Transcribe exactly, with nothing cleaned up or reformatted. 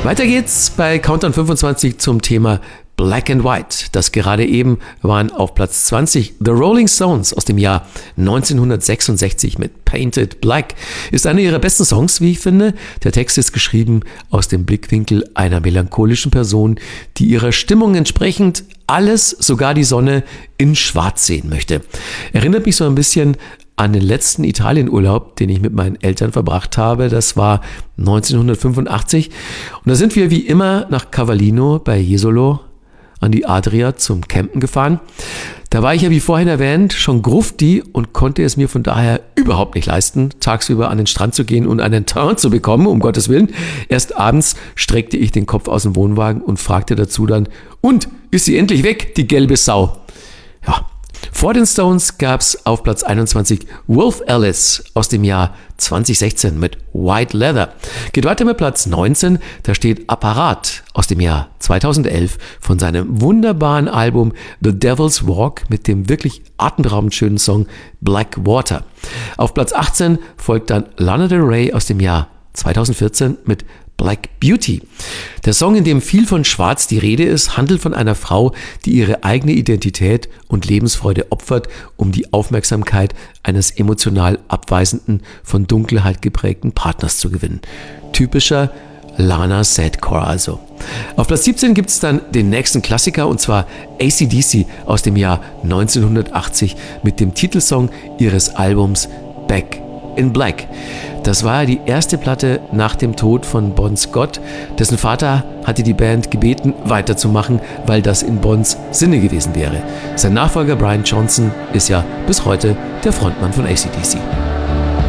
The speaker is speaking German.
Weiter geht's bei Countdown fünfundzwanzig zum Thema Black and White. Das gerade eben waren auf Platz zwanzig. The Rolling Stones aus dem Jahr neunzehnhundertsechsundsechzig mit Painted Black ist einer ihrer besten Songs, wie ich finde. Der Text ist geschrieben aus dem Blickwinkel einer melancholischen Person, die ihrer Stimmung entsprechend alles, sogar die Sonne, in Schwarz sehen möchte. Erinnert mich so ein bisschen an den letzten Italienurlaub, den ich mit meinen Eltern verbracht habe. Das war neunzehnhundertfünfundachtzig. Und da sind wir wie immer nach Cavallino bei Jesolo an die Adria zum Campen gefahren. Da war ich ja, wie vorhin erwähnt, schon grufti und konnte es mir von daher überhaupt nicht leisten, tagsüber an den Strand zu gehen und einen Teint zu bekommen, um Gottes Willen. Erst abends streckte ich den Kopf aus dem Wohnwagen und fragte dazu dann, und, ist sie endlich weg, die gelbe Sau? Ja. Vor den Stones gab es auf Platz einundzwanzig Wolf Alice aus dem Jahr zweitausendsechzehn mit White Leather. Geht weiter mit Platz neunzehn, da steht Apparat aus dem Jahr zweitausendelf von seinem wunderbaren Album The Devil's Walk mit dem wirklich atemberaubend schönen Song Black Water. Auf Platz achtzehn folgt dann Lana Del Rey aus dem Jahr zweitausendvierzehn mit Black Beauty. Der Song, in dem viel von Schwarz die Rede ist, handelt von einer Frau, die ihre eigene Identität und Lebensfreude opfert, um die Aufmerksamkeit eines emotional abweisenden, von Dunkelheit geprägten Partners zu gewinnen. Typischer Lana Sadcore also. Auf Platz siebzehn gibt es dann den nächsten Klassiker, und zwar A C D C aus dem Jahr neunzehnhundertachtzig mit dem Titelsong ihres Albums Back in Black. Das war ja die erste Platte nach dem Tod von Bon Scott. Dessen Vater hatte die Band gebeten, weiterzumachen, weil das in Bons Sinne gewesen wäre. Sein Nachfolger Brian Johnson ist ja bis heute der Frontmann von A C D C.